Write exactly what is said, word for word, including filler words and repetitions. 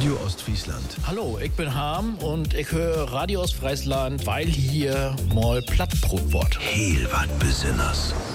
Radio Ostfriesland. Hallo, ich bin Harm und ich höre Radio Ostfriesland, weil hier mal Plattbrot wird. Heel wat Besonders.